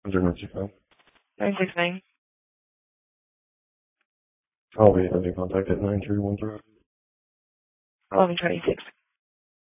emergency phone. 969. I'll be having contact at 9313. 1126.